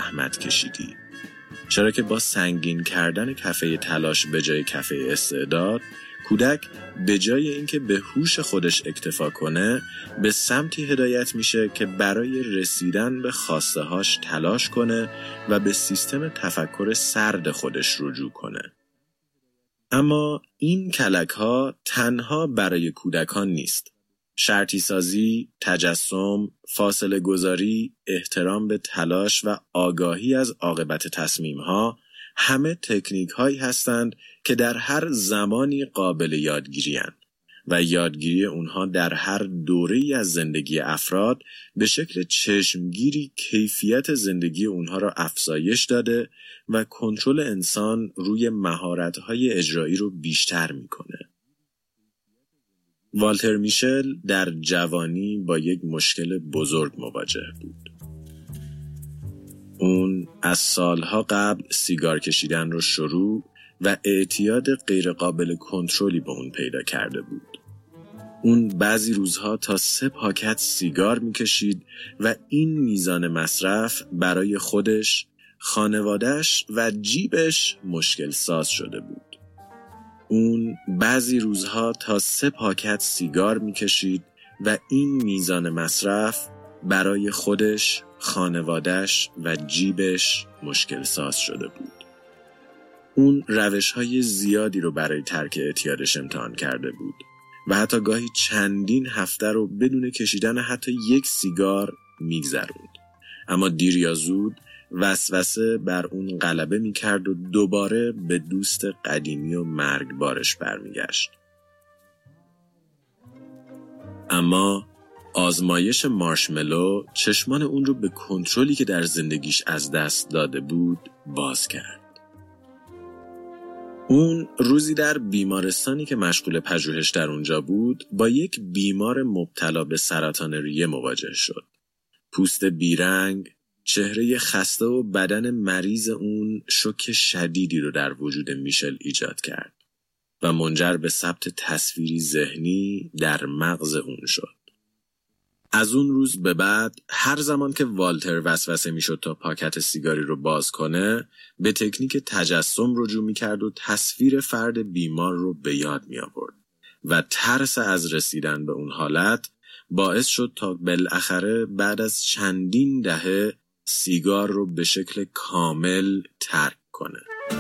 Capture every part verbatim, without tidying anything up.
زحمت کشیدی. چرا که با سنگین کردن کفه تلاش به جای کفه استعداد، کودک به جای اینکه به هوش خودش اکتفا کنه، به سمتی هدایت میشه که برای رسیدن به خواسته‌هاش تلاش کنه و به سیستم تفکر سرد خودش رجوع کنه. اما این کلک‌ها تنها برای کودکان نیست. شرطی سازی، تجسم، فاصله گذاری، احترام به تلاش و آگاهی از عاقبت تصمیم‌ها همه تکنیک هایی هستند که در هر زمانی قابل یادگیری هستند و یادگیری اونها در هر دوره‌ای از زندگی افراد به شکل چشمگیری کیفیت زندگی اونها را افزایش داده و کنترل انسان روی مهارت‌های اجرایی رو بیشتر میکنه. والتر میشل در جوانی با یک مشکل بزرگ مواجه بود. اون از سالها قبل سیگار کشیدن رو شروع و اعتیاد غیرقابل کنترلی به اون پیدا کرده بود. اون بعضی روزها تا سه پاکت سیگار میکشید و این میزان مصرف برای خودش، خانواده‌اش و جیبش مشکل ساز شده بود. اون بعضی روزها تا سه پاکت سیگار میکشید و این میزان مصرف برای خودش، خانواده‌اش و جیبش مشکل ساز شده بود. اون روش‌های زیادی رو برای ترک اعتیادش امتحان کرده بود و حتی گاهی چندین هفته رو بدون کشیدن حتی یک سیگار میگذروند. اما دیر یا زود وسوسه بر اون غلبه میکرد و دوباره به دوست قدیمی و مرگبارش برمیگشت. اما آزمایش مارشملو چشمان اون رو به کنترلی که در زندگیش از دست داده بود باز کرد. اون روزی در بیمارستانی که مشغول پژوهش در اونجا بود با یک بیمار مبتلا به سرطان ریه مواجه شد. پوست بیرنگ، چهره خسته و بدن مریض اون شوک شدیدی رو در وجود میشل ایجاد کرد و منجر به ثبت تصویری ذهنی در مغز اون شد. از اون روز به بعد هر زمان که والتر وسوسه میشد تا پاکت سیگاری رو باز کنه، به تکنیک تجسم رجوع میکرد و تصویر فرد بیمار رو به یاد می آورد و ترس از رسیدن به اون حالت باعث شد تا بالاخره بعد از چندین دهه سیگار رو به شکل کامل ترک کنه.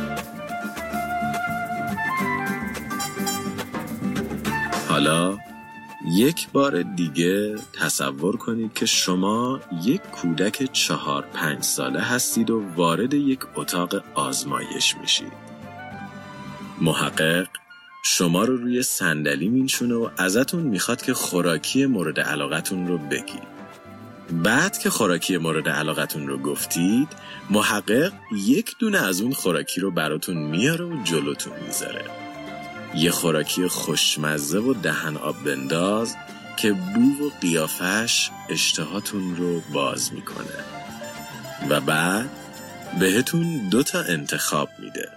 حالا یک بار دیگه تصور کنید که شما یک کودک چهار پنج ساله هستید و وارد یک اتاق آزمایش میشید. محقق شما رو روی صندلی می‌نشونه و ازتون میخواد که خوراکی مورد علاقتون رو بگید. بعد که خوراکی مورد علاقتون رو گفتید، محقق یک دونه از اون خوراکی رو براتون میاره و جلوتون میذاره. یه خوراکی خوشمزه و دهن آب بنداز که بو و قیافش اشتهاتون رو باز میکنه و بعد بهتون دوتا انتخاب میده.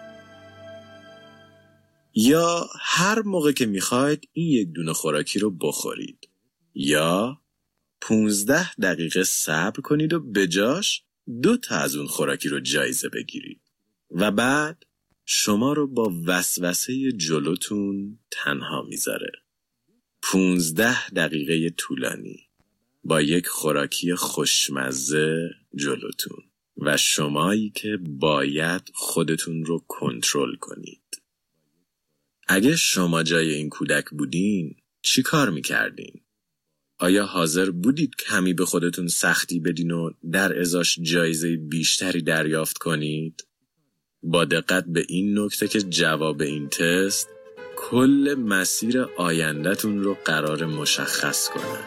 یا هر موقع که میخواید این یک دونه خوراکی رو بخورید، یا پونزده دقیقه صبر کنید و بجاش دو تا از اون خوراکی رو جایزه بگیرید و بعد شما رو با وسوسه جلوتون تنها میذاره. پونزده دقیقه طولانی با یک خوراکی خوشمزه جلوتون و شمایی که باید خودتون رو کنترل کنید. اگه شما جای این کودک بودین چی کار میکردین؟ آیا حاضر بودید کمی به خودتون سختی بدین و در ازاش جایزه بیشتری دریافت کنید؟ با دقت به این نکته که جواب این تست کل مسیر آینده‌تون رو قرار مشخص کنه.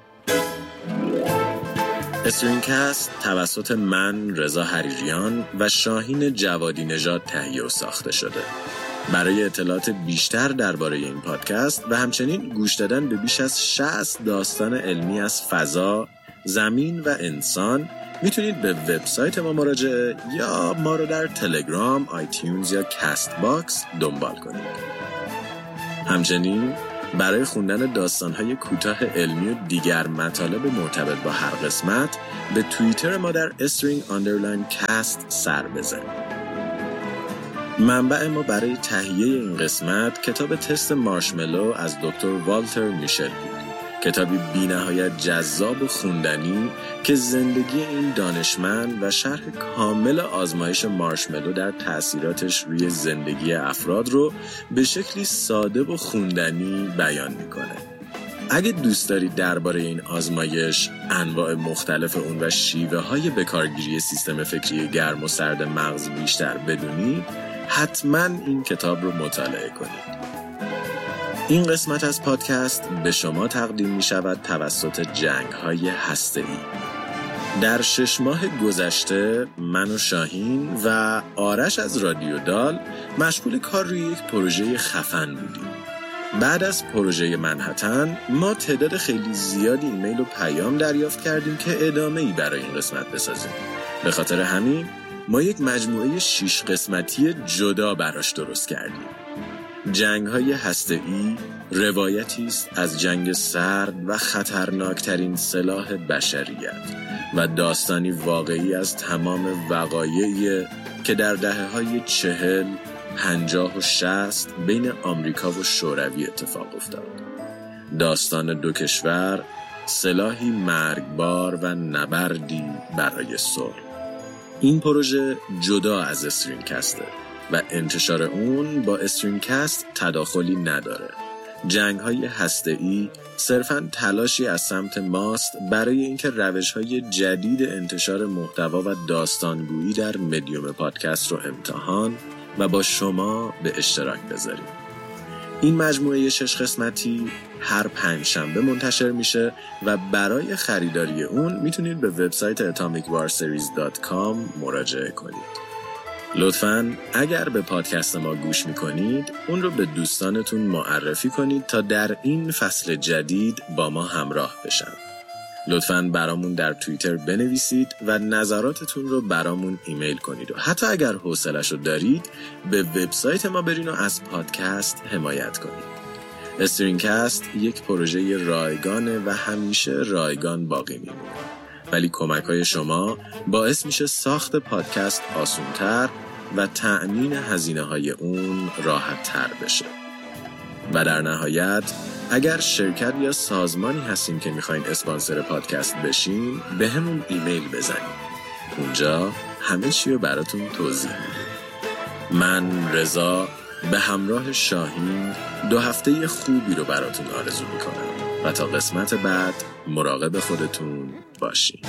استرینگ‌کست توسط من رضا حریریان و شاهین جوادی نژاد تهیه و ساخته شده. برای اطلاعات بیشتر درباره این پادکست و همچنین گوش دادن به بیش از شصت داستان علمی از فضا، زمین و انسان میتونید به وبسایت ما مراجعه یا ما رو در تلگرام، آیتیونز یا کست باکس دنبال کنید. همچنین برای خوندن داستان‌های کوتاه علمی و دیگر مطالب مرتبط با هر قسمت به توییتر ما در استرینگ آندرلاین کست سر بزنید. منبع ما برای تهیه این قسمت کتاب تست مارشملو از دکتر والتر میشل بود. کتابی بی‌نهایت جذاب و خوندنی که زندگی این دانشمند و شرح کامل آزمایش مارشملو در تأثیراتش روی زندگی افراد رو به شکلی ساده و خوندنی بیان میکنه. اگه دوست دارید درباره این آزمایش، انواع مختلف اون و شیوه های بکارگیری سیستم فکری گرم و سرد مغز بیشتر بدونید، حتما این کتاب رو مطالعه کنید. این قسمت از پادکست به شما تقدیم می شود توسط جنگ های هسته‌ای. در شش ماه گذشته من و شاهین و آرش از رادیو دال مشغول کار روی یک پروژه خفن بودیم. بعد از پروژه منهتن ما تعداد خیلی زیادی ایمیل و پیام دریافت کردیم که ادامه‌ای برای این قسمت بسازیم. به خاطر همین ما یک مجموعه شش قسمتی جدا براش درست کردیم. جنگ‌های هسته‌ای روایتی است از جنگ سرد و خطرناکترین سلاح بشریت و داستانی واقعی از تمام وقایعی که در دهه‌های چهل، پنجاه و شصت بین آمریکا و شوروی اتفاق افتاد. داستان دو کشور، سلاحی مرگبار و نبردی برای صلح. این پروژه جدا از استرینگ‌کسته و انتشار اون با استرینگ‌کست تداخلی نداره. جنگ‌های هسته‌ای صرفاً تلاشی از سمت ماست برای اینکه روش‌های جدید انتشار محتوا و داستانگویی در مدیوم پادکست رو امتحان و با شما به اشتراک بذاریم. این مجموعه شش قسمتی هر پنج شنبه منتشر میشه و برای خریداری اون میتونید به وبسایت اتامیک وار سریز دات کام مراجعه کنید. لطفاً اگر به پادکست ما گوش میکنید اون رو به دوستانتون معرفی کنید تا در این فصل جدید با ما همراه بشن. لطفاً برامون در توییتر بنویسید و نظراتتون رو برامون ایمیل کنید و حتی اگر حوصله‌شو دارید به وبسایت ما برین و از پادکست حمایت کنید. استرینگ‌کست یک پروژه رایگانه و همیشه رایگان باقی میمونه. ولی کمک‌های شما باعث میشه ساخت پادکست آسان‌تر و تأمین هزینه‌های اون راحت‌تر بشه. و در نهایت اگر شرکت یا سازمانی هستین که میخواین اسپانسر پادکست بشین، به همون ایمیل بزنید. اونجا همه چی رو براتون توضیح میدم. من رضا به همراه شاهین دو هفته خوبی رو براتون آرزو میکنم و تا قسمت بعد مراقب خودتون باشین.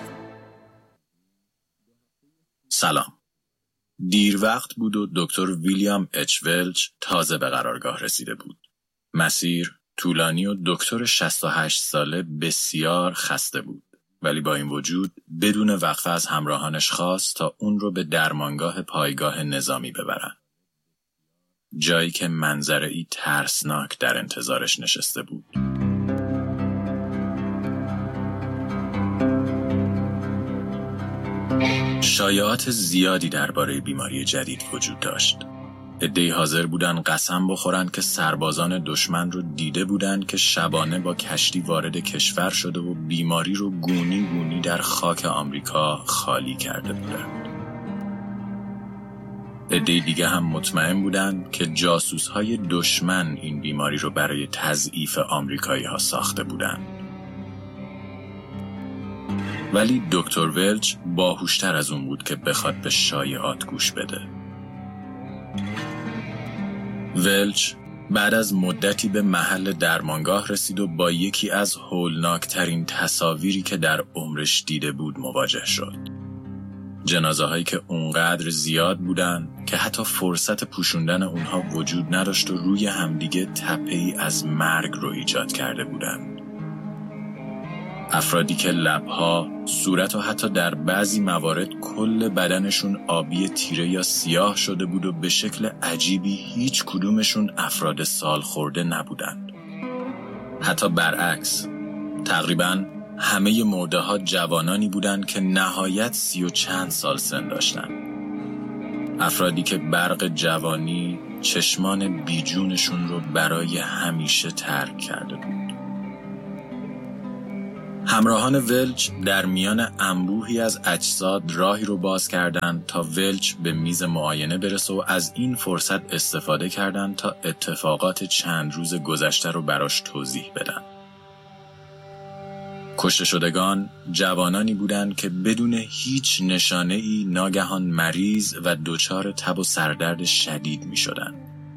سلام. دیر وقت بود و دکتر ویلیام اچ ولچ تازه به قرارگاه رسیده بود. مسیر طولانی و دکتر شصت و هشت ساله بسیار خسته بود. ولی با این وجود بدون وقفه از همراهانش خواست تا اون رو به درمانگاه پایگاه نظامی ببرن. جایی که منظره‌ای ترسناک در انتظارش نشسته بود. شایعات زیادی درباره بیماری جدید وجود داشت. عده‌ای حاضر بودن قسم بخورن که سربازان دشمن رو دیده بودن که شبانه با کشتی وارد کشور شده و بیماری رو گونی گونی در خاک آمریکا خالی کرده بودند. عده‌ای دیگه هم مطمئن بودن که جاسوس‌های دشمن این بیماری رو برای تضعیف آمریکایی‌ها ساخته بودند. ولی دکتر ولچ باهوشتر از اون بود که بخواد به شایعات گوش بده. ولچ بعد از مدتی به محل درمانگاه رسید و با یکی از هولناکترین تصاویری که در عمرش دیده بود مواجه شد. جنازه هایی که اونقدر زیاد بودن که حتی فرصت پوشوندن اونها وجود نداشت و روی همدیگه تپه‌ای از مرگ رو ایجاد کرده بودن. افرادی که لبها، صورت و حتی در بعضی موارد کل بدنشون آبی تیره یا سیاه شده بود و به شکل عجیبی هیچ کدومشون افراد سال خورده نبودند. حتی برعکس، تقریباً همه مرده ها جوانانی بودند که نهایت سی و چند سال سن داشتند. افرادی که برق جوانی، چشمان بیجونشون رو برای همیشه ترک کرده بود. همراهان ولچ در میان انبوهی از اجساد راهی رو باز کردند تا ولچ به میز معاینه برسه و از این فرصت استفاده کردند تا اتفاقات چند روز گذشته رو براش توضیح بدن. کشته شدگان جوانانی بودند که بدون هیچ نشانه‌ای ناگهان مریض و دچار تب و سردرد شدید می شدن.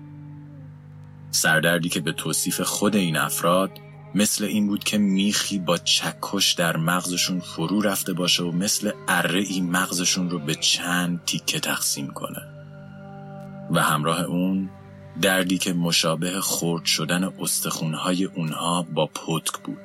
سردردی که به توصیف خود این افراد مثل این بود که میخی با چکش در مغزشون فرو رفته باشه و مثل اره‌ای مغزشون رو به چند تیکه تقسیم کنه و همراه اون دردی که مشابه خرد شدن استخوان‌های اونها با پتک بود.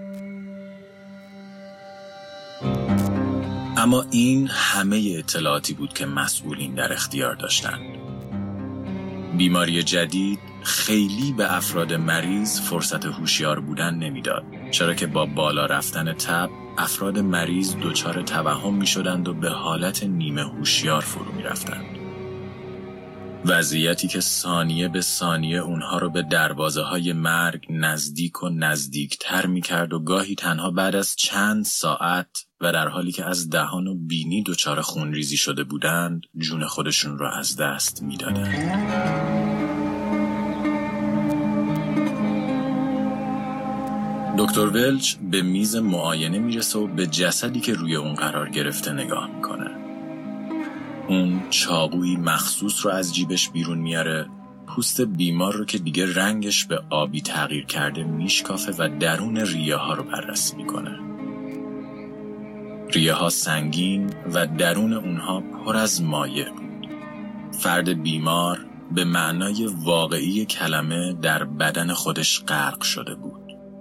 اما این همه اطلاعاتی بود که مسئولین در اختیار داشتند. بیماری جدید خیلی به افراد مریض فرصت هوشیار بودن نمیداد، چرا که با بالا رفتن تب افراد مریض دچار توهم می شدند و به حالت نیمه هوشیار فرو می رفتند. وضعیتی که ثانیه به ثانیه اونها رو به دروازه های مرگ نزدیک و نزدیکتر می کرد و گاهی تنها بعد از چند ساعت و در حالی که از دهان و بینی دچار خونریزی شده بودند جون خودشون را از دست می دادند. دکتر ولچ به میز معاینه میرسه و به جسدی که روی اون قرار گرفته نگاه میکنه. اون چاقویی مخصوص رو از جیبش بیرون میاره، پوست بیمار رو که دیگه رنگش به آبی تغییر کرده میشکافه و درون ریه ها رو بررسی میکنه. ریه ها سنگین و درون اونها پر از مایع بود. فرد بیمار به معنای واقعی کلمه در بدن خودش غرق شده بود.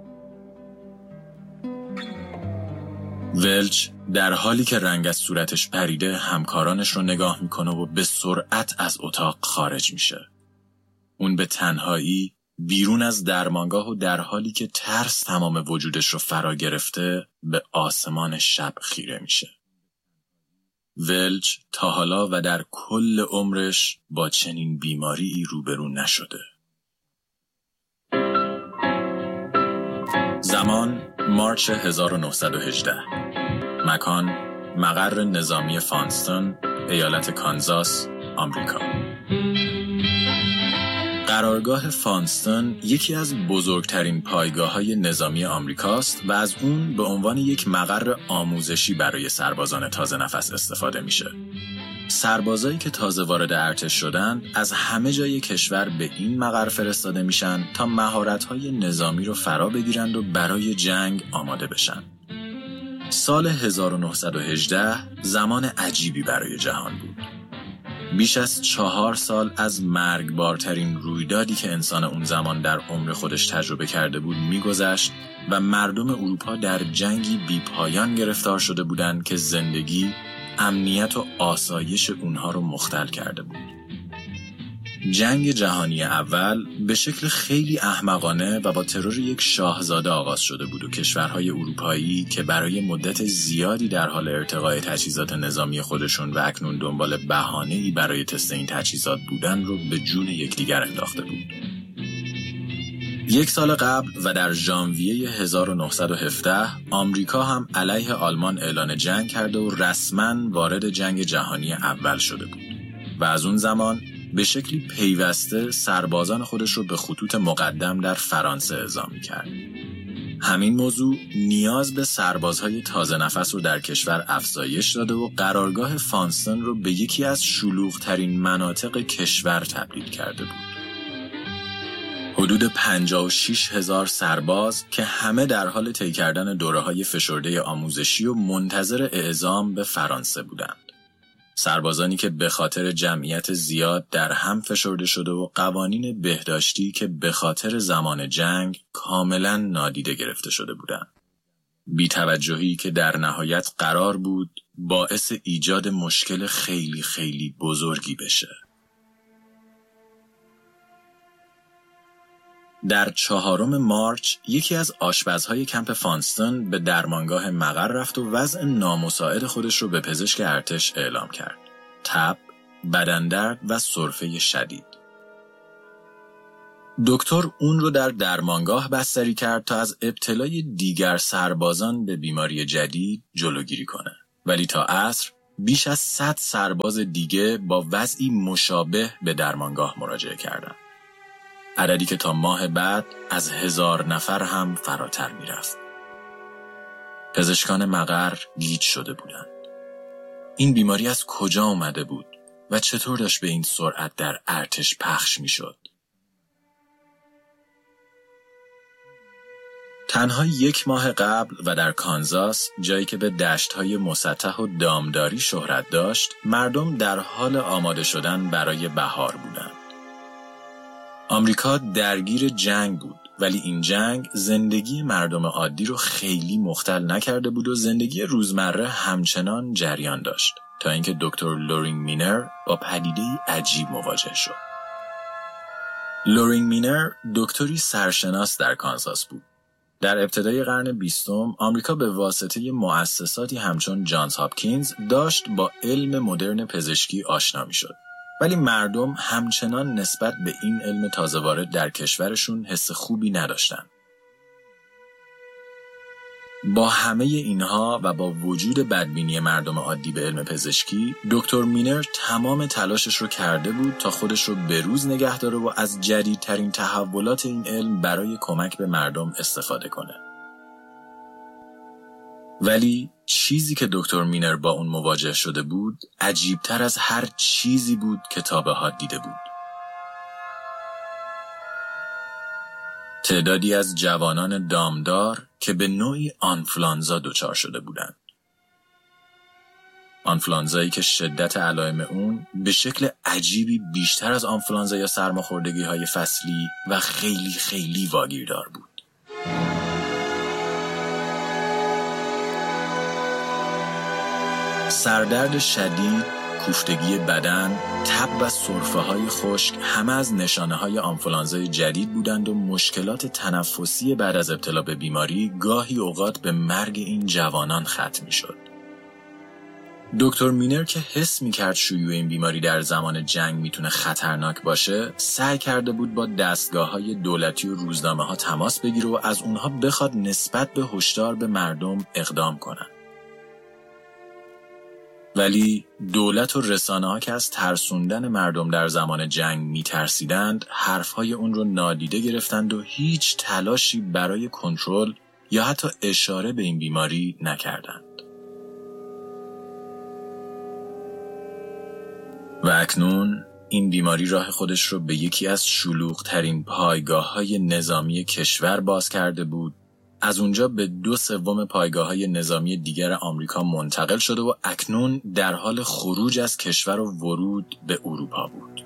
ولچ در حالی که رنگ از صورتش پریده همکارانش رو نگاه میکنه و به سرعت از اتاق خارج میشه. اون به تنهایی بیرون از درمانگاه و در حالی که ترس تمام وجودش رو فرا گرفته به آسمان شب خیره میشه. ولچ تا حالا و در کل عمرش با چنین بیماری روبرو نشده. زمان مارچ هزار و نهصد و هجده. مکان مقر نظامی فانستون، ایالت کانزاس، آمریکا. قرارگاه فانستون یکی از بزرگترین پایگاه‌های نظامی آمریکاست و از اون به عنوان یک مقر آموزشی برای سربازان تازه نفس استفاده میشه. سربازایی که تازه وارد ارتش شدن از همه جای کشور به این مقر فرستاده میشن تا مهارت‌های نظامی رو فرا بگیرند و برای جنگ آماده بشن. سال هزار و نهصد و هجده زمان عجیبی برای جهان بود. بیش از چهار سال از مرگبارترین رویدادی که انسان اون زمان در عمر خودش تجربه کرده بود میگذشت و مردم اروپا در جنگی بیپایان گرفتار شده بودند که زندگی، امنیت و آسایش اونها رو مختل کرده بود. جنگ جهانی اول به شکل خیلی احمقانه و با ترور یک شاهزاده آغاز شده بود و کشورهای اروپایی که برای مدت زیادی در حال ارتقای تجهیزات نظامی خودشون و اکنون دنبال بهانه‌ای برای تست این تجهیزات بودن رو به جون یکدیگر انداخته بود. یک سال قبل و در ژانویه هزار و نهصد و هفده آمریکا هم علیه آلمان اعلان جنگ کرده و رسما وارد جنگ جهانی اول شده بود و از اون زمان به شکلی پیوسته سربازان خودش رو به خطوط مقدم در فرانسه اعزام کرد. همین موضوع نیاز به سربازهای تازه نفس رو در کشور افزایش داده و قرارگاه فانستون رو به یکی از شلوغ‌ترین مناطق کشور تبدیل کرده بود. حدود پنجاه و شش هزار سرباز که همه در حال طی کردن دوره‌های فشرده آموزشی و منتظر اعزام به فرانسه بودند. سربازانی که به خاطر جمعیت زیاد در هم فشرده شده و قوانین بهداشتی که به خاطر زمان جنگ کاملا نادیده گرفته شده بودند. بی‌توجهی که در نهایت قرار بود باعث ایجاد مشکل خیلی خیلی بزرگی بشه. در چهارم مارچ یکی از آشپزهای کمپ فانستون به درمانگاه مقر رفت و وضع نامساعد خودش رو به پزشک ارتش اعلام کرد. تب، بدن‌درد و سرفه شدید. دکتر اون رو در درمانگاه بستری کرد تا از ابتلای دیگر سربازان به بیماری جدید جلوگیری کنه. ولی تا عصر بیش از صد سرباز دیگه با وضعی مشابه به درمانگاه مراجعه کردند. عددی که تا ماه بعد از هزار نفر هم فراتر می رفت. پزشکان مقر گیج شده بودند. این بیماری از کجا آمده بود و چطور داشت به این سرعت در ارتش پخش می شد؟ تنها یک ماه قبل و در کانزاس، جایی که به دشت‌های مسطح و دامداری شهرت داشت، مردم در حال آماده شدن برای بهار بودند. آمریکا درگیر جنگ بود، ولی این جنگ زندگی مردم عادی رو خیلی مختل نکرده بود و زندگی روزمره همچنان جریان داشت تا اینکه دکتر لورینگ مینر با پدیده‌ای عجیب مواجه شد. لورینگ مینر دکتری سرشناس در کانزاس بود. در ابتدای قرن بیستم آمریکا به واسطه مؤسساتی همچون جانز هاپکینز داشت با علم مدرن پزشکی آشنا می شد. ولی مردم همچنان نسبت به این علم تازه وارد در کشورشون حس خوبی نداشتن. با همه اینها و با وجود بدبینی مردم عادی به علم پزشکی، دکتر مینر تمام تلاشش رو کرده بود تا خودش رو بروز نگه داره و از جدیدترین تحولات این علم برای کمک به مردم استفاده کنه. ولی چیزی که دکتر مینر با اون مواجه شده بود عجیبتر از هر چیزی بود که تا به حال دیده بود. تعدادی از جوانان دامدار که به نوعی آنفلانزا دچار شده بودند. آنفلانزایی که شدت علائم اون به شکل عجیبی بیشتر از آنفلانزا یا سرماخوردگی‌های فصلی و خیلی خیلی واگیردار بود. سردرد شدید، کوفتگی بدن، تب و سرفه‌های خشک همه از نشانه‌های آنفولانزای جدید بودند و مشکلات تنفسی بعد از ابتلا به بیماری گاهی اوقات به مرگ این جوانان ختم می‌شد. دکتر مینر که حس می‌کرد شیوع این بیماری در زمان جنگ میتونه خطرناک باشه، سعی کرده بود با دستگاه‌های دولتی و روزنامه‌ها تماس بگیره و از اونها بخواد نسبت به هشدار به مردم اقدام کنن. ولی دولت و رسانه‌ها که از ترسوندن مردم در زمان جنگ می‌ترسیدند، حرف‌های اون رو نادیده گرفتند و هیچ تلاشی برای کنترل یا حتی اشاره به این بیماری نکردند. و اکنون این بیماری راه خودش رو به یکی از شلوغ‌ترین پایگاه‌های نظامی کشور باز کرده بود. از اونجا به دو سوم پایگاه‌های نظامی دیگر آمریکا منتقل شده و اکنون در حال خروج از کشور و ورود به اروپا بود.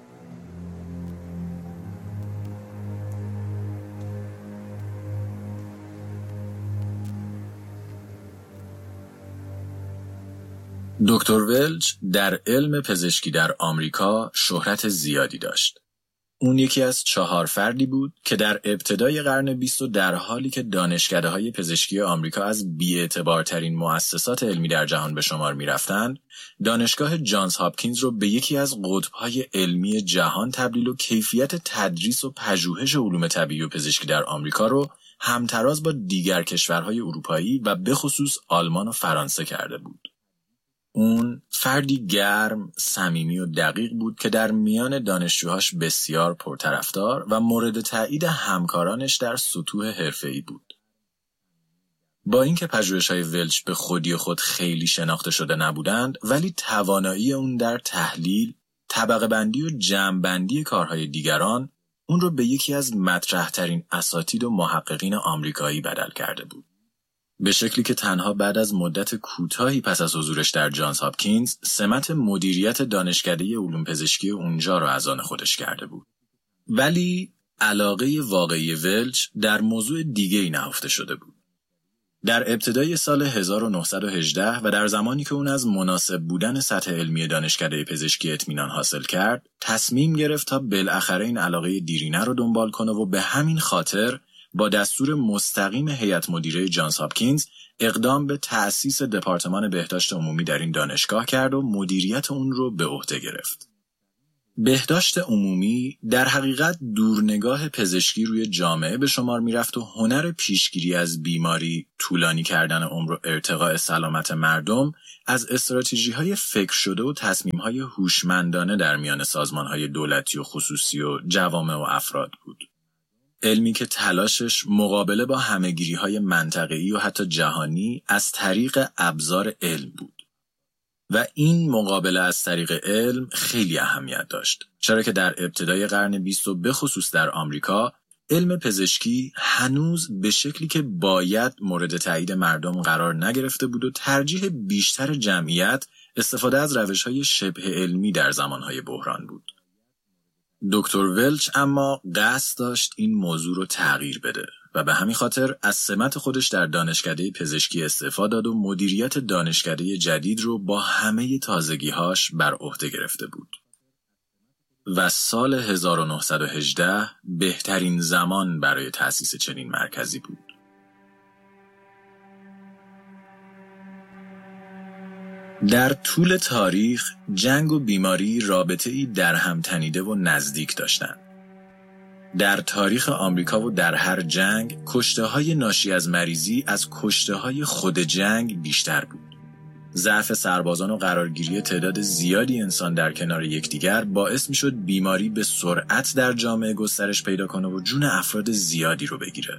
دکتر ولچ در علم پزشکی در آمریکا شهرت زیادی داشت. اون یکی از چهار فردی بود که در ابتدای قرن بیستم در حالی که دانشکده‌های پزشکی آمریکا از بی‌اعتبارترین مؤسسات علمی در جهان به شمار می‌رفتند، دانشگاه جانز هاپکینز رو به یکی از قطب‌های علمی جهان تبدیل و کیفیت تدریس و پژوهش علوم طبیعی و پزشکی در آمریکا رو همتراز با دیگر کشورهای اروپایی و به خصوص آلمان و فرانسه کرده بود. اون فردی گرم، صمیمی و دقیق بود که در میان دانشجوهاش بسیار پرطرفدار و مورد تایید همکارانش در سطوح حرفه‌ای بود. با اینکه پژوهش‌های ولچ به خودی خود خیلی شناخته شده نبودند، ولی توانایی اون در تحلیل، طبقه بندی و جمع بندی کارهای دیگران اون رو به یکی از مطرح‌ترین اساتید و محققین آمریکایی بدل کرده بود. به شکلی که تنها بعد از مدت کوتاهی پس از حضورش در جانز هاپکینز سمت مدیریت دانشکده علوم پزشکی اونجا را از آن خودش کرده بود. ولی علاقه واقعی ولچ در موضوع دیگه‌ای نهفته شده بود. در ابتدای سال هزار و نهصد و هجده و در زمانی که اون از مناسب بودن سطح علمی دانشکده پزشکی اطمینان حاصل کرد، تصمیم گرفت تا بالاخره این علاقه دیرینه رو دنبال کنه و به همین خاطر با دستور مستقیم هیئت مدیره جانز هاپکینز اقدام به تأسیس دپارتمان بهداشت عمومی در این دانشگاه کرد و مدیریت اون رو به عهده گرفت. بهداشت عمومی در حقیقت دورنگاه پزشکی روی جامعه به شمار میرفت و هنر پیشگیری از بیماری، طولانی کردن عمر و ارتقاء سلامت مردم از استراتژی‌های فکر شده و تصمیم‌های هوشمندانه در میان سازمان‌های دولتی و خصوصی و جوامع و افراد بود. علمی که تلاشش مقابله با همه‌گیری‌های منطقه‌ای و حتی جهانی از طریق ابزار علم بود. و این مقابله از طریق علم خیلی اهمیت داشت، چرا که در ابتدای قرن بیستم به خصوص در آمریکا علم پزشکی هنوز به شکلی که باید مورد تایید مردم قرار نگرفته بود و ترجیح بیشتر جمعیت استفاده از روش‌های شبه علمی در زمانهای بحران بود. دکتر ولچ اما قصد داشت این موضوع رو تغییر بده و به همین خاطر از سمت خودش در دانشکده پزشکی استعفا داد و مدیریت دانشکده جدید رو با همه تازگی‌هاش بر عهده گرفته بود. و سال هزار و نهصد و هجده بهترین زمان برای تأسیس چنین مرکزی بود. در طول تاریخ جنگ و بیماری رابطه‌ای درهم تنیده و نزدیک داشتند. در تاریخ آمریکا و در هر جنگ کشته‌های ناشی از مریضی از کشته‌های خود جنگ بیشتر بود. ضعف سربازان و قرارگیری تعداد زیادی انسان در کنار یکدیگر باعث می‌شد بیماری به سرعت در جامعه گسترش پیدا کنه و جون افراد زیادی رو بگیره.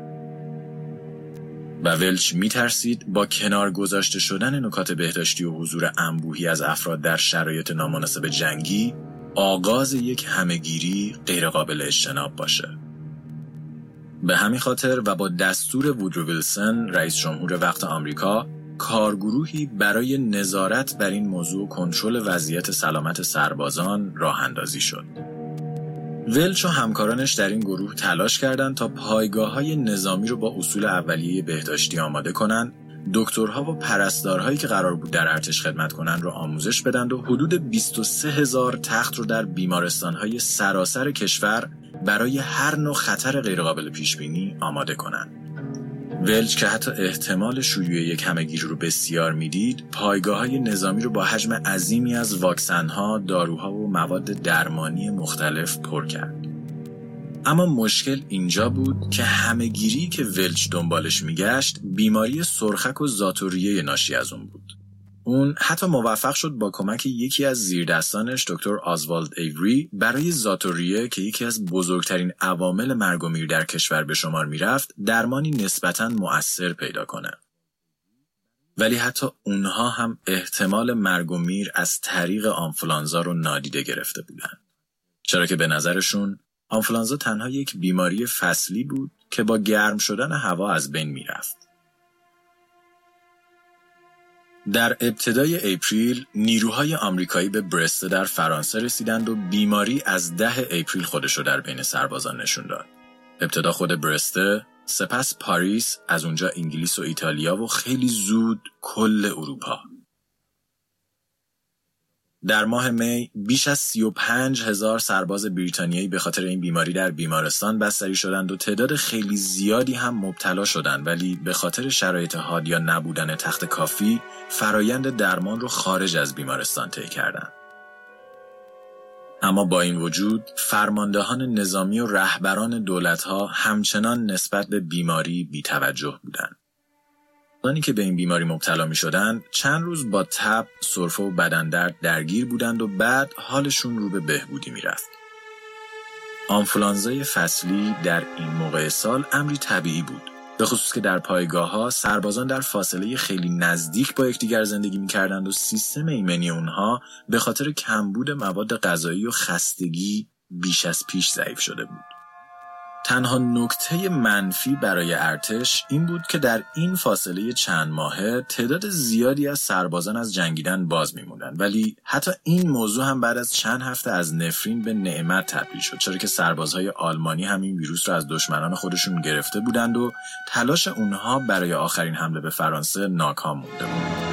و ولچ می‌ترسید با کنار گذاشته شدن نکات بهداشتی و حضور انبوهی از افراد در شرایط نامناسب جنگی آغاز یک همه‌گیری غیرقابل اجتناب باشه. به همین خاطر و با دستور وودرو ویلسون رئیس جمهور وقت آمریکا کارگروهی برای نظارت بر این موضوع و کنترل وضعیت سلامت سربازان راه اندازی شد. ولچ و همکارانش در این گروه تلاش کردند تا پایگاه‌های نظامی رو با اصول اولیه بهداشتی آماده کنند، دکترها و پرستارهایی که قرار بود در ارتش خدمت کنند رو آموزش بدند و حدود بیست و سه هزار تخت رو در بیمارستان‌های سراسر کشور برای هر نوع خطر غیرقابل پیشبینی آماده کنند. ولچ که حتی احتمال شیوع یک همه‌گیری رو بسیار میدید، پایگاه‌های نظامی رو با حجم عظیمی از واکسن‌ها، داروها و مواد درمانی مختلف پر کرد. اما مشکل اینجا بود که همه‌گیری که ولچ دنبالش میگشت بیماری سرخک و ذات‌الریه ناشی از اون بود. اون حتی موفق شد با کمک یکی از زیردستانش دکتر آزوالد ایوری برای ذات‌الریه که یکی از بزرگترین عوامل مرگ و میر در کشور به شمار میرفت درمانی نسبتاً مؤثر پیدا کنه. ولی حتی اونها هم احتمال مرگ و میر از طریق آنفولانزا رو نادیده گرفته بودن، چرا که به نظرشون آنفولانزا تنها یک بیماری فصلی بود که با گرم شدن هوا از بین میرفت. در ابتدای اپریل نیروهای آمریکایی به برسته در فرانسه رسیدند و بیماری از ده اپریل خودشو در بین سربازان نشون داد. ابتدا خود برسته، سپس پاریس، از اونجا انگلیس و ایتالیا و خیلی زود کل اروپا. در ماه می بیش از سی و پنج هزار سرباز بریتانیایی به خاطر این بیماری در بیمارستان بستری شدند و تعداد خیلی زیادی هم مبتلا شدند، ولی به خاطر شرایط حاد یا نبودن تخت کافی فرایند درمان رو خارج از بیمارستان طی کردند. اما با این وجود فرماندهان نظامی و رهبران دولت‌ها همچنان نسبت به بیماری بی‌توجه بودند. کسانی که به این بیماری مبتلا می شدند چند روز با تب، سرفه و بدندرد درگیر بودند و بعد حالشون رو به بهبودی می رفت. آنفولانزای فصلی در این موقع سال امری طبیعی بود، به خصوص که در پایگاه‌ها سربازان در فاصله خیلی نزدیک با یکدیگر زندگی می کردند و سیستم ایمنی اونها به خاطر کمبود مواد غذایی و خستگی بیش از پیش ضعیف شده بود. تنها نکته منفی برای ارتش این بود که در این فاصله چند ماهه تعداد زیادی از سربازان از جنگیدن باز می‌موندند، ولی حتی این موضوع هم بعد از چند هفته از نفرین به نعمت تبدیل شد، چرا که سربازهای آلمانی همین ویروس را از دشمنان خودشون گرفته بودند و تلاش اونها برای آخرین حمله به فرانسه ناکام مونده بود.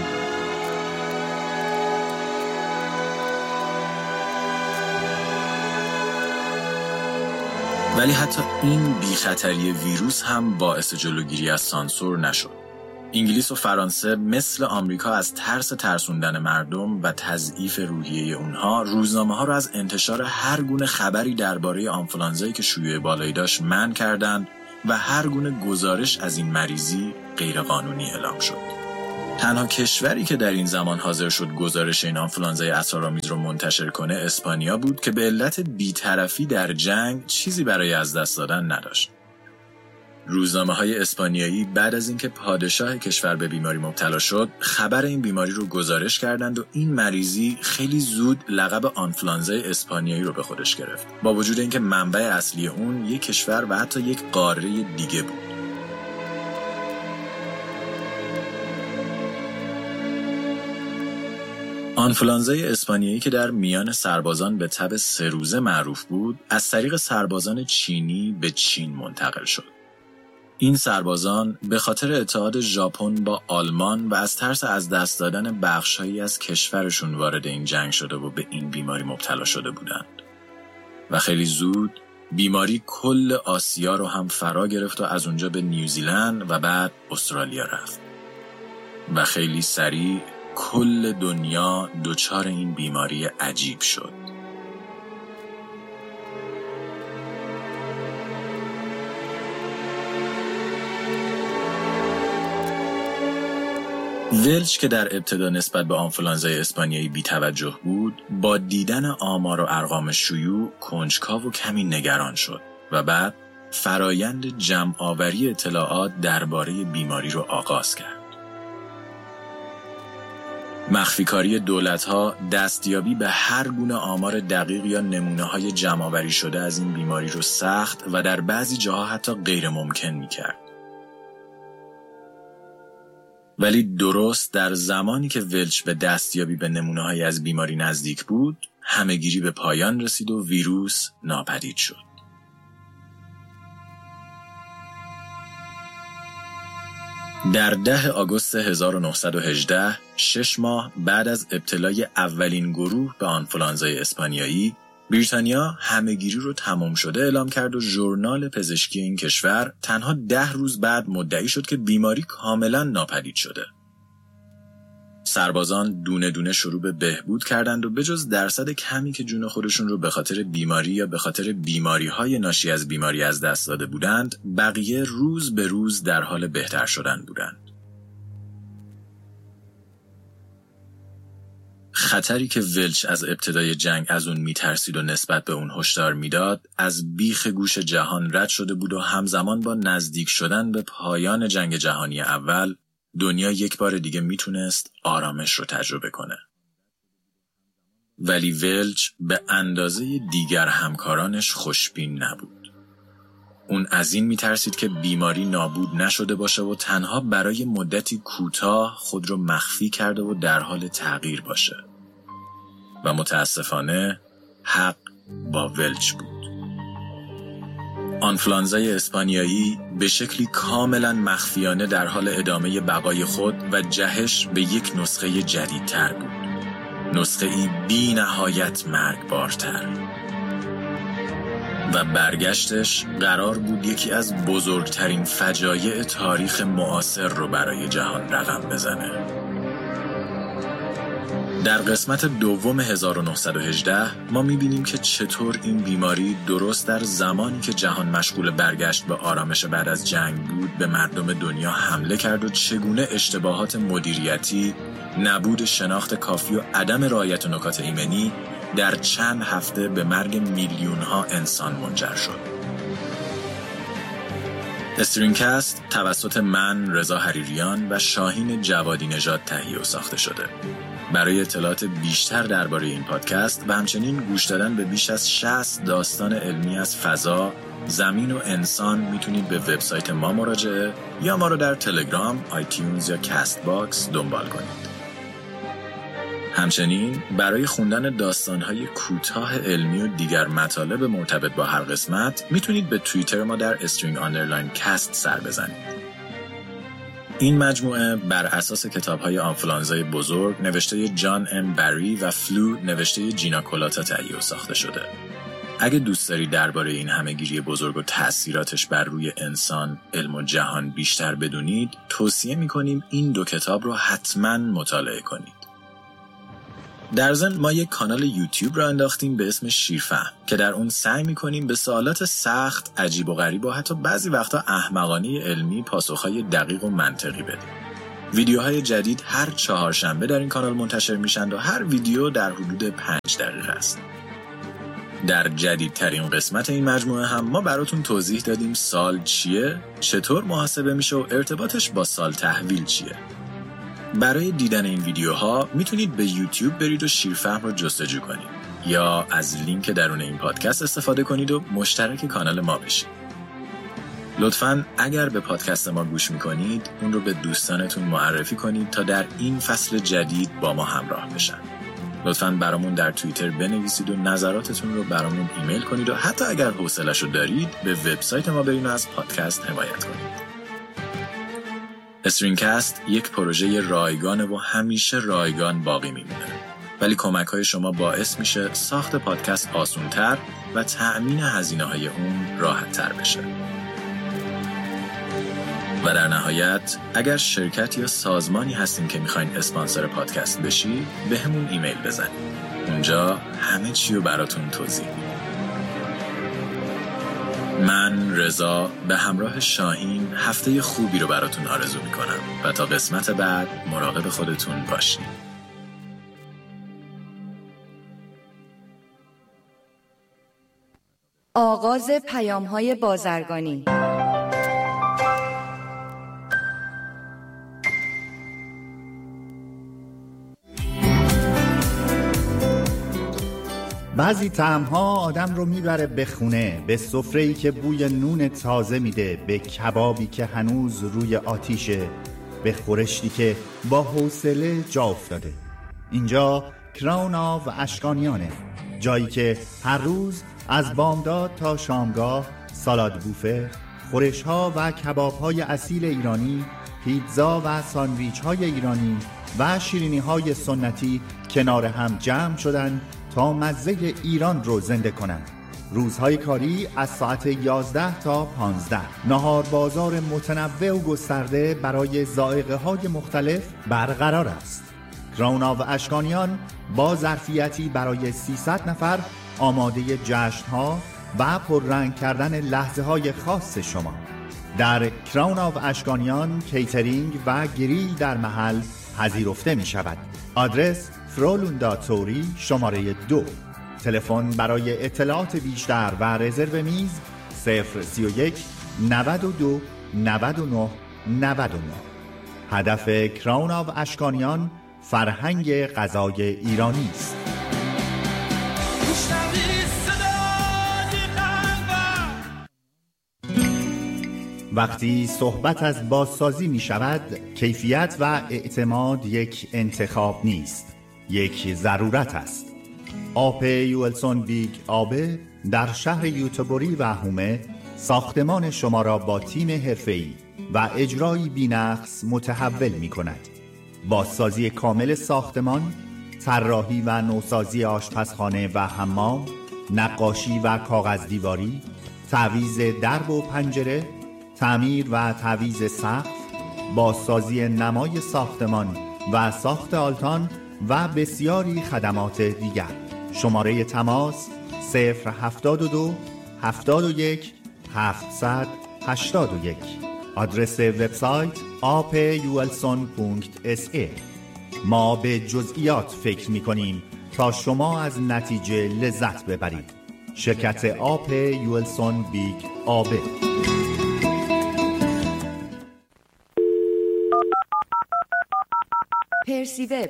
ولی حتی این بیخطری ویروس هم باعث جلوگیری از سانسور نشد. انگلیس و فرانسه مثل آمریکا از ترس ترسوندن مردم و تضعیف روحیه اونها روزنامه‌ها رو از انتشار هر گونه خبری درباره آنفولانزایی که شیوع بالایی داشت منع کردند و هر گونه گزارش از این مریضی غیرقانونی اعلام شد. تنها کشوری که در این زمان حاضر شد گزارش این آنفولانزای اسرارآمیز رو منتشر کنه اسپانیا بود که به علت بی‌طرفی در جنگ چیزی برای از دست دادن نداشت. روزنامه‌های اسپانیایی بعد از اینکه پادشاه کشور به بیماری مبتلا شد، خبر این بیماری رو گزارش کردند و این مریضی خیلی زود لقب آنفولانزای اسپانیایی رو به خودش گرفت، با وجود اینکه منبع اصلی اون یک کشور و حتی یک قاره دیگه بود. آنفولانزای اسپانیایی که در میان سربازان به تب سه روزه معروف بود، از طریق سربازان چینی به چین منتقل شد. این سربازان به خاطر اتحاد ژاپن با آلمان و از ترس از دست دادن بخش‌هایی از کشورشون وارد این جنگ شده و به این بیماری مبتلا شده بودند. و خیلی زود بیماری کل آسیا رو هم فرا گرفت و از اونجا به نیوزیلند و بعد استرالیا رفت. و خیلی سریع کل دنیا دچار این بیماری عجیب شد. ولچ که در ابتدا نسبت به آنفولانزای اسپانیایی بی‌توجه بود، با دیدن آمار و ارقام شیوع کنجکاو و کمی نگران شد و بعد فرایند جمع‌آوری اطلاعات درباره بیماری رو آغاز کرد. مخفیکاری دولت‌ها دستیابی به هر گونه آمار دقیق یا نمونه‌های جمع‌آوری شده از این بیماری رو سخت و در بعضی جاها حتی غیر ممکن می‌کرد. ولی درست در زمانی که ولچ به دستیابی به نمونه‌های از بیماری نزدیک بود، همه‌گیری به پایان رسید و ویروس ناپدید شد. در ده آگوست هزار و نهصد و هجده، شش ماه بعد از ابتلای اولین گروه به آنفولانزای اسپانیایی، بریتانیا همه‌گیری رو تمام شده اعلام کرد و ژورنال پزشکی این کشور تنها ده روز بعد مدعی شد که بیماری کاملا ناپدید شده. سربازان دونه دونه شروع به بهبود کردند و بجز درصد کمی که جون خودشون رو به خاطر بیماری یا به خاطر بیماری‌های ناشی از بیماری از دست داده بودند، بقیه روز به روز در حال بهتر شدن بودند. خطری که ولچ از ابتدای جنگ از اون میترسید و نسبت به اون هشدار میداد، از بیخ گوش جهان رد شده بود و همزمان با نزدیک شدن به پایان جنگ جهانی اول، دنیا یک بار دیگه میتونست آرامش رو تجربه کنه. ولی ولچ به اندازه دیگر همکارانش خوشبین نبود. اون از این میترسید که بیماری نابود نشده باشه و تنها برای مدتی کوتاه خود رو مخفی کرده و در حال تغییر باشه. و متاسفانه حق با ولچ بود. آنفولانزای اسپانیایی به شکلی کاملا مخفیانه در حال ادامه بقای خود و جهش به یک نسخه جدیدتر بود. نسخه ای بی نهایت مرگبارتر. و برگشتش قرار بود یکی از بزرگترین فجایع تاریخ معاصر رو برای جهان رقم بزنه. در قسمت دوم هزار و نهصد و هجده ما می‌بینیم که چطور این بیماری درست در زمانی که جهان مشغول برگشت به آرامش بعد از جنگ بود به مردم دنیا حمله کرد و چگونه اشتباهات مدیریتی، نبود شناخت کافی و عدم رعایت نکات ایمنی در چند هفته به مرگ میلیون‌ها انسان منجر شد. استرینگ‌کست توسط من، رضا حریریان و شاهین جوادی نژاد تهیه و ساخته شده. برای اطلاعات بیشتر درباره این پادکست و همچنین گوش دادن به بیش از شصت داستان علمی از فضا، زمین و انسان میتونید به وبسایت ما مراجعه یا ما رو در تلگرام، آیتیونز یا کست باکس دنبال کنید. همچنین برای خوندن داستان‌های کوتاه علمی و دیگر مطالب مرتبط با هر قسمت میتونید به توییتر ما در استرینگ آندرلاین کست سر بزنید. این مجموعه بر اساس کتاب‌های آنفولانزای بزرگ نوشته جان ام بری و فلو نوشته جینا کولاتا تهیه و ساخته شده. اگه دوست داری درباره این همه‌گیری بزرگ و تأثیراتش بر روی انسان، علم و جهان بیشتر بدونید، توصیه می‌کنیم این دو کتاب رو حتماً مطالعه کنید. در ضمن ما یک کانال یوتیوب را انداختیم به اسم شیرفهم که در اون سعی می‌کنیم به سوالات سخت، عجیب و غریب و حتی بعضی وقتا احمقانه علمی پاسخهای دقیق و منطقی بدیم. ویدیوهای جدید هر چهارشنبه در این کانال منتشر میشن و هر ویدیو در حدود پنج دقیقه است. در جدیدترین قسمت این مجموعه هم ما براتون توضیح دادیم سال چیه، چطور محاسبه میشه و ارتباطش با سال تحویل چیه. برای دیدن این ویدیوها میتونید به یوتیوب برید و شیرفهم رو جستجو کنید یا از لینک درون این پادکست استفاده کنید و مشترک کانال ما بشید. لطفاً اگر به پادکست ما گوش میکنید اون رو به دوستانتون معرفی کنید تا در این فصل جدید با ما همراه بشن. لطفاً برامون در توییتر بنویسید و نظراتتون رو برامون ایمیل کنید و حتی اگر حوصله‌شو دارید به وبسایت ما برید و از پادکست حمایت کنید. استرینگ‌کست یک پروژه رایگانه و همیشه رایگان باقی میمونه. ولی کمک‌های شما باعث میشه ساخت پادکست آسان‌تر و تأمین هزینه‌های اون راحت‌تر بشه. و در نهایت اگر شرکت یا سازمانی هستین که میخواین اسپانسر پادکست بشی به همون ایمیل بزنید. اونجا همه چی رو براتون توضیح میدم. من رضا به همراه شاهین هفته خوبی رو براتون آرزو میکنم و تا قسمت بعد مراقب خودتون باشید. آغاز پیام‌های بازرگانی. بعضی طعم‌ها آدم رو میبره به خونه، به سفره‌ای که بوی نون تازه میده، به کبابی که هنوز روی آتیشه، به خورشتی که با حوصله جا افتاده. اینجا کراون آف اشکانیانه، جایی که هر روز از بامداد تا شامگاه سالاد بوفه، خورش‌ها و کباب‌های اصیل ایرانی، پیتزا و ساندویچ‌های ایرانی و شیرینی‌های سنتی کنار هم جمع شدن تا مزه ایران رو زنده کنند. روزهای کاری از ساعت یازده تا پانزده. نهار بازار متنوع و گسترده برای ذائقه‌های مختلف برقرار است. کراون آف اشکانیان با ظرفیتی برای سیصد نفر آماده جشن‌ها و پررنگ کردن لحظه‌های خاص شما. در کراون آف اشکانیان کیترینگ و گریل در محل پذیرفته می شود. آدرس فرولوندا توری شماره دو. تلفن برای اطلاعات بیشتر و رزرو میز صفر سی و یک نود و دو نود و نه نود و نه. هدف کراون آف اشکانیان فرهنگ غذای ایرانی است. وقتی صحبت از بازسازی می شود، کیفیت و اعتماد یک انتخاب نیست، یک ضرورت است. آپ یولسون بیگ آبه در شهر یوتبوری و هومه ساختمان شما را با تیم حرفه‌ای و اجرایی بی‌نقص متحول می کند. بازسازی کامل ساختمان، طراحی و نوسازی آشپزخانه و حمام، نقاشی و کاغذ دیواری، تعویض درب و پنجره، تعمیر و تعویض سقف، بازسازی نمای ساختمان و ساخت آلتان و بسیاری خدمات دیگر. شماره تماس صفر هفتاد و دو هفتاد و یک هفتصد هشتاد و یک. آدرس وبسایت آپ یولسون دات اس ای. ما به جزئیات فکر می کنیم تا شما از نتیجه لذت ببرید. شرکت آپ یولسون بیگ آبه. پرسی وب.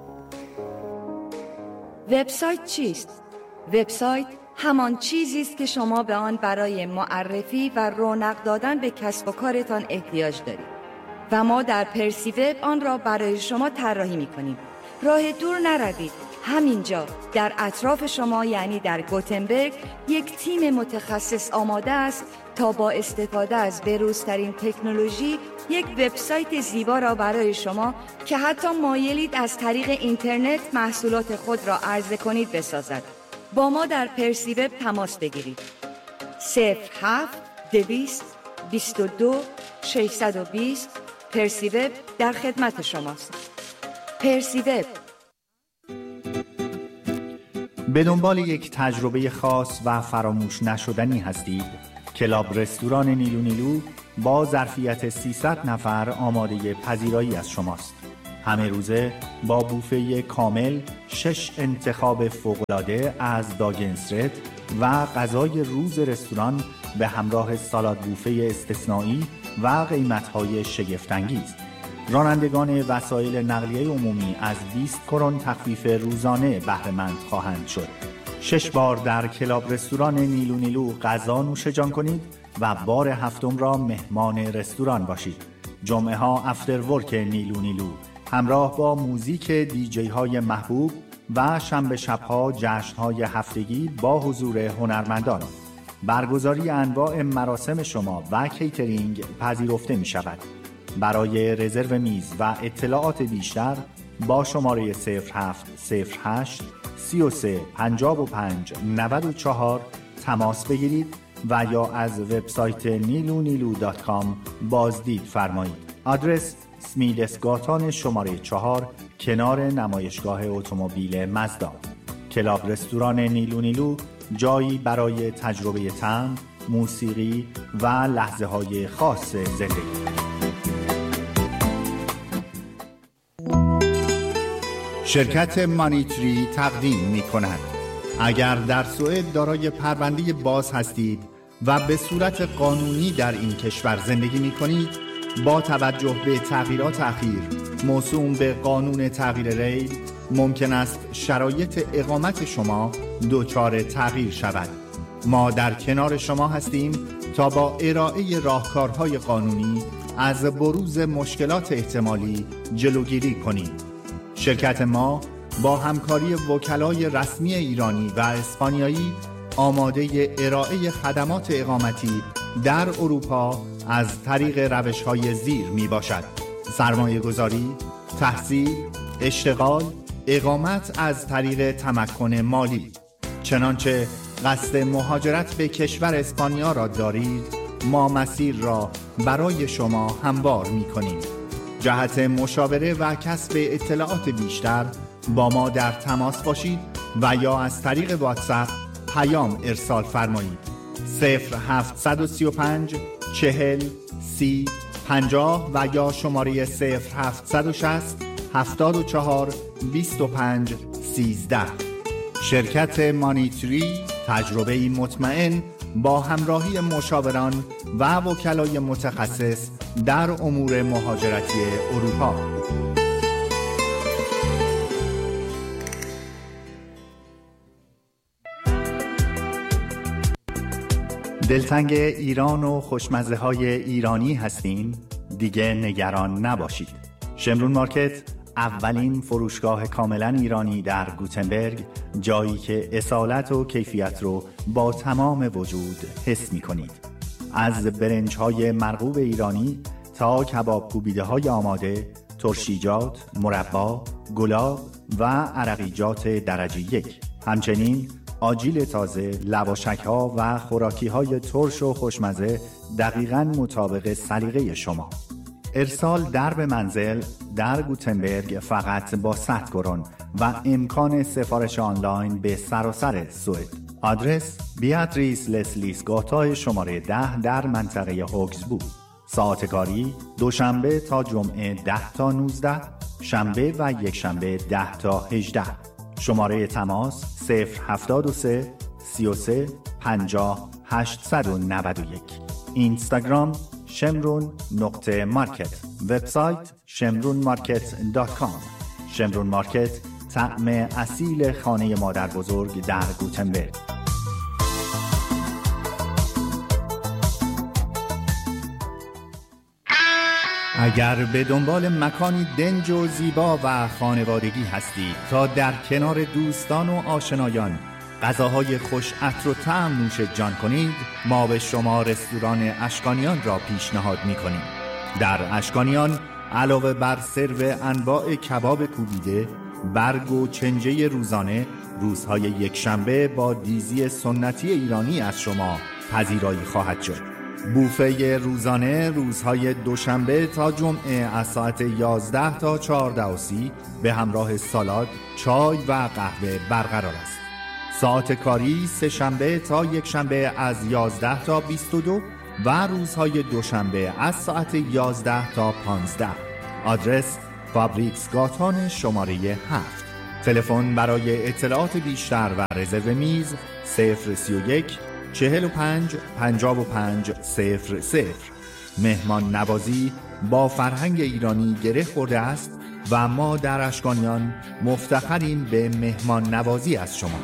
وبسایت چیست؟ وبسایت همان چیزی است که شما به آن برای معرفی و رونق دادن به کسب و کارتان احتیاج دارید و ما در پرسی وب آن را برای شما طراحی می‌کنیم. راه دور نروید. همینجا در اطراف شما، یعنی در گوتنبرگ، یک تیم متخصص آماده است تا با استفاده از بروزترین تکنولوژی یک وبسایت زیبا را برای شما که حتی مایلید از طریق اینترنت محصولات خود را عرضه کنید بسازد. با ما در پرسی وب تماس بگیرید. صفر هفت دویست بیست و دو ششصد و بیست. پرسی وب در خدمت شماست. پرسی وب. به دنبال یک تجربه خاص و فراموش نشدنی هستید؟ کلاب رستوران نیلو نیلو با ظرفیت سیصد نفر آماده پذیرایی از شماست. همه روزه با بوفه کامل، شش انتخاب فوق‌العاده از داگنسرت و غذای روز رستوران به همراه سالاد بوفه استثنایی و قیمت‌های شگفت‌انگیز. رانندگان وسایل نقلیه عمومی از بیست کرون تخفیف روزانه بهره مند خواهند شد. شش بار در کلاب رستوران نیلو نیلو غذا نوش جان کنید و بار هفتم را مهمان رستوران باشید. جمعه ها افتر ورک نیلو نیلو همراه با موزیک دیجی های محبوب و شنبه شبها جشن های هفتگی با حضور هنرمندان. برگزاری انواع مراسم شما و کیترینگ پذیرفته می شود. برای رزرو میز و اطلاعات بیشتر با شماره صفر هفت صفر هشت سی و سه پنجاه و پنج نود و چهار تماس بگیرید و یا از وبسایت نیلو نیلو دات کام بازدید فرمایید. آدرس سمیدسگاتان شماره چهار کنار نمایشگاه اتومبیل مزدا. کلاب رستوران نیلو نیلو جایی برای تجربه طعم، موسیقی و لحظه های خاص زندگی. شرکت مانیتری تقدیم می کند. اگر در سوئد دارای پرونده باز هستید و به صورت قانونی در این کشور زندگی می کنید، با توجه به تغییرات اخیر موسوم به قانون تغییر ریل، ممکن است شرایط اقامت شما دچار تغییر شود. ما در کنار شما هستیم تا با ارائه راهکارهای قانونی از بروز مشکلات احتمالی جلوگیری کنیم. شرکت ما با همکاری وکلای رسمی ایرانی و اسپانیایی آماده ارائه خدمات اقامتی در اروپا از طریق روش‌های زیر می باشد: سرمایه گذاری، تحصیل، اشتغال، اقامت از طریق تمکن مالی. چنانچه قصد مهاجرت به کشور اسپانیا را دارید، ما مسیر را برای شما هموار می کنیم. جهت مشاوره و کسب اطلاعات بیشتر با ما در تماس باشید و یا از طریق واتساپ پیام ارسال فرمایید. صفر هفت سه پنج چهل سی پنجاه و یا شماره صفر هفت شصت هفتاد و چهار بیست و پنج سیزده. شرکت مانیتری، تجربه‌ای مطمئن با همراهی مشاوران و وکلای متخصص در امور مهاجرتی اروپا. دلتنگ ایران و خوشمزه های ایرانی هستین؟ دیگه نگران نباشید. شمرون مارکت، اولین فروشگاه کاملا ایرانی در گوتنبرگ، جایی که اصالت و کیفیت رو با تمام وجود حس می کنید. از برنج های مرغوب ایرانی تا کباب کوبیده های آماده، ترشیجات، مربا، گلاب و عرقیجات درجه یک. همچنین آجیل تازه، لواشک ها و خوراکی های ترش و خوشمزه دقیقاً مطابق سلیقه شما. ارسال در به منزل در گوتنبرگ فقط با صد کرون و امکان سفارش آنلاین به سراسر سوئد. آدرس بیاتریس لسلیس گاتا شماره ده در منطقه هوکسبو. ساعت کاری دوشنبه تا جمعه ده تا نوزده، شنبه و یک شنبه ده تا هجده. شماره تماس صفر هفتاد و سه سی و سه پنجاه هشتصد و نود و یک. اینستاگرام شمرون نقطه مارکت. وبسایت شمرون مارکت دات کام. شمرون مارکت، طعم اصیل خانه مادر بزرگ در گوتنبرگ. اگر به دنبال مکانی دنج و زیبا و خانوادگی هستید تا در کنار دوستان و آشنایان غذاهای خوش عطر و طعم نوش جان کنید، ما به شما رستوران اشکانیان را پیشنهاد می‌کنیم. در اشکانیان علاوه بر سرو انواع کباب کوبیده، برگ و چنجه روزانه روزهای یکشنبه با دیزی سنتی ایرانی از شما پذیرایی خواهد شد. بوفه روزانه روزهای دوشنبه تا جمعه از ساعت یازده تا چهارده و سی به همراه سالاد، چای و قهوه برقرار است. ساعت کاری سه شنبه تا یک شنبه از یازده تا بیست و دو و روزهای دوشنبه از ساعت یازده تا پانزده. آدرس فابریکس گاتان شماره هفت. تلفن برای اطلاعات بیشتر و رزرو میز صفر سی و یک چهل و پنج پنجاه و پنج صفر صفر. مهمان نوازی با فرهنگ ایرانی گره خورده است و ما در اشکانیان مفتخریم به مهمان نوازی از شما.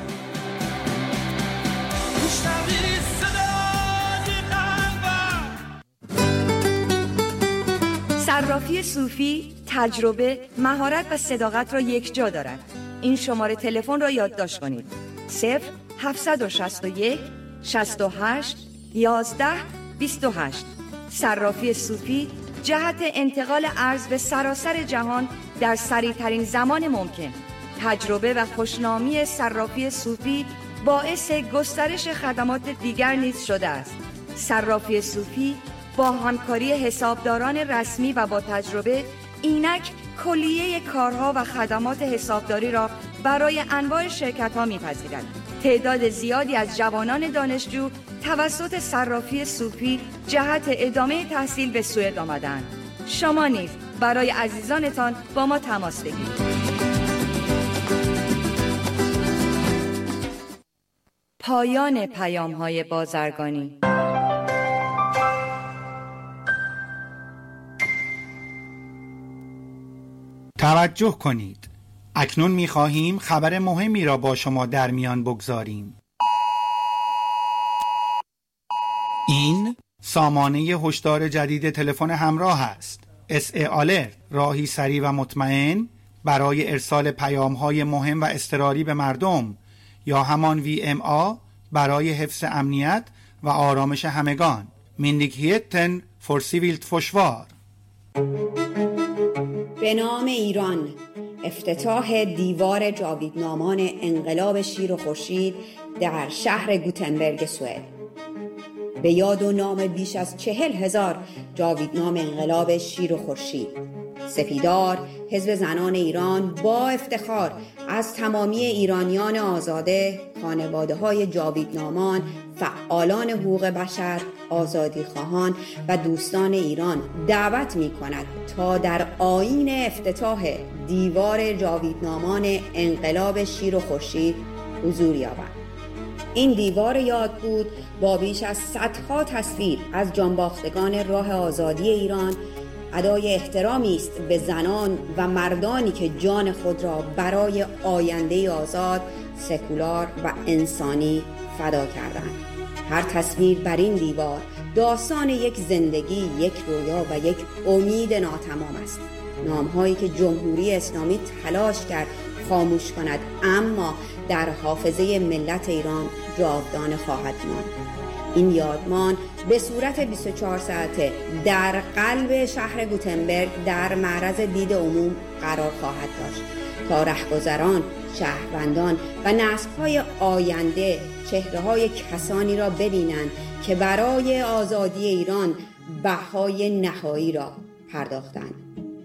صرافی صوفی تجربه، مهارت و صداقت را یک جا دارد. این شماره تلفن را یادداشت کنید: صفر هفتصد و شصت و یک شصت و هشت یازده بیست و هشت. صرافی صوفی جهت انتقال ارز به سراسر جهان در سریع‌ترین زمان ممکن. تجربه و خوشنامی صرافی صوفی باعث گسترش خدمات دیگر نیز شده است. صرافی صوفی با همکاری حسابداران رسمی و با تجربه اینک کلیه کارها و خدمات حسابداری را برای انواع شرکت‌ها می‌پذیرد. تعداد زیادی از جوانان دانشجو توسط صرافی صوفی جهت ادامه تحصیل به سوئد آمدند. شما نیز برای عزیزانتان با ما تماس بگیرید. پایان پیام‌های بازرگانی. توجه کنید. اکنون می‌خواهیم خبر مهمی را با شما در میان بگذاریم. این سامانه هشدار جدید تلفن همراه است. اس ای آلرت، راهی سریع و مطمئن برای ارسال پیام‌های مهم و اضطراری به مردم، یا همان وی ام آ برای حفظ امنیت و آرامش همگان. مندیکهیتن فور سیویلت فشوار. به نام ایران، افتتاح دیوار جاویدنامان انقلاب شیر و خورشید در شهر گوتنبرگ سوئد. به یاد و نام بیش از چهل هزار جاویدنام انقلاب شیر و خورشید، سپیدار حزب زنان ایران با افتخار از تمامی ایرانیان آزاده، خانواده‌های جاویدنامان، فعالان حقوق بشر، آزادی خواهان و دوستان ایران دعوت می کند تا در آیین افتتاح دیوار جاویدنامان انقلاب شیر و خورشید حضور یابند. این دیوار یاد بود با بیش از صدها تصویر از جانباختگان راه آزادی ایران ادای احترامی است به زنان و مردانی که جان خود را برای آینده آزاد، سکولار و انسانی فدا کردند. هر تصویر بر این دیوار داستان یک زندگی، یک رویا و یک امید ناتمام است. نام‌هایی که جمهوری اسلامی تلاش کرد خاموش کند، اما در حافظه ملت ایران جاودانه خواهد ماند. این یادمان به صورت بیست و چهار ساعته در قلب شهر گوتنبرگ در معرض دید عموم قرار خواهد داشت تا رهگذران، شهروندان و نسل‌های آینده چهره‌های کسانی را ببینند که برای آزادی ایران بهای نهایی را پرداختند.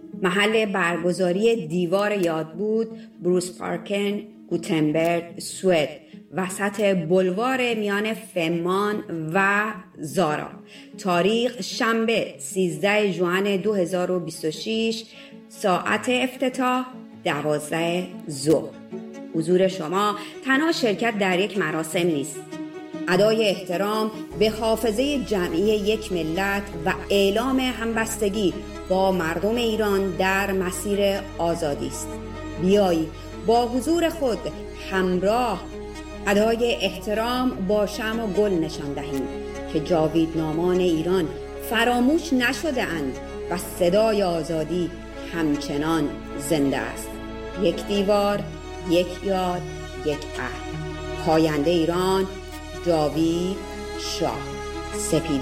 محل برگزاری دیوار یاد بود بروس پارکن، گوتنبرگ، سوئد، وسط بلوار میان فمان و زارا. تاریخ شنبه سیزده ژوئن دو هزار و بیست و شش، ساعت افتتاح دوازده ظهر. حضور شما تنها شرکت در یک مراسم نیست، ادای احترام به حافظه جمعی یک ملت و اعلام همبستگی با مردم ایران در مسیر آزادی است. بیایید با حضور خود همراه ادای احترام با شمع و گل نشان دهیم که جاویدنامان ایران فراموش نشده اند و صدای آزادی همچنان زنده است. یک دیوار، یک یاد، یک عهد. پاینده ایران، جاوید شاه. سپید